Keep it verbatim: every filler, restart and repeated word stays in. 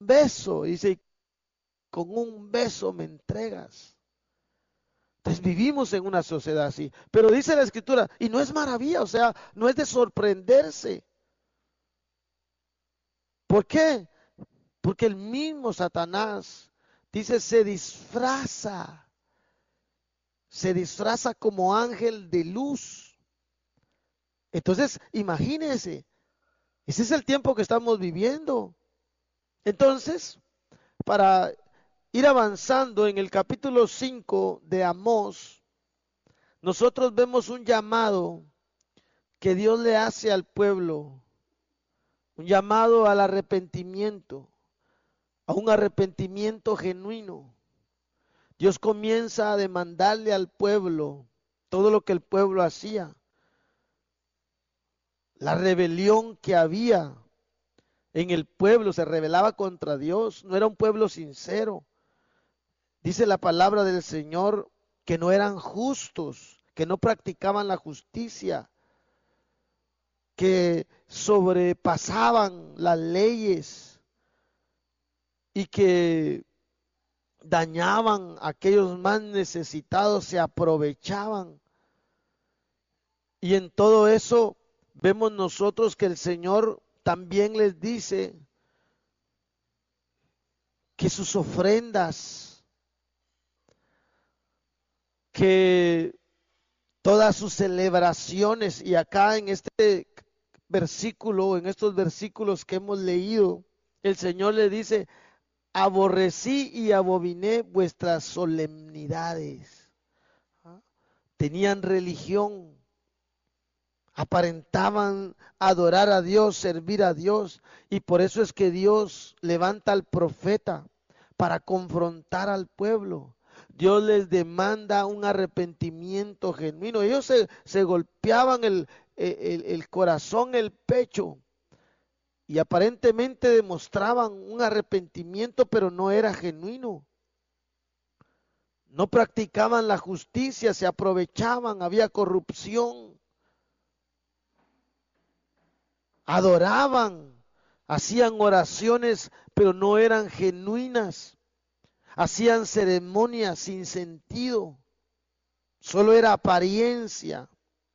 beso, dice, con un beso me entregas. Entonces vivimos en una sociedad así. Pero dice la Escritura, y no es maravilla, o sea, no es de sorprenderse. ¿Por qué? Porque el mismo Satanás, dice, se disfraza, se disfraza como ángel de luz. Entonces, imagínense, ese es el tiempo que estamos viviendo. Entonces, para ir avanzando en el capítulo cinco de Amós, nosotros vemos un llamado que Dios le hace al pueblo, un llamado al arrepentimiento, a un arrepentimiento genuino. Dios comienza a demandarle al pueblo todo lo que el pueblo hacía, la rebelión que había en el pueblo, se rebelaba contra Dios, no era un pueblo sincero. Dice la palabra del Señor que no eran justos, que no practicaban la justicia, que sobrepasaban las leyes y que dañaban a aquellos más necesitados, se aprovechaban. Y en todo eso vemos nosotros que el Señor también les dice que sus ofrendas, que todas sus celebraciones, y acá en este versículo, en estos versículos que hemos leído, el Señor le dice, aborrecí y abominé vuestras solemnidades. Tenían religión, aparentaban adorar a Dios, servir a Dios, y por eso es que Dios levanta al profeta para confrontar al pueblo. Dios les demanda un arrepentimiento genuino. Ellos se, se golpeaban el, el, el corazón, el pecho, y aparentemente demostraban un arrepentimiento, pero no era genuino. No practicaban la justicia, se aprovechaban, había corrupción. Adoraban, hacían oraciones, pero no eran genuinas. Hacían ceremonias sin sentido. Solo era apariencia.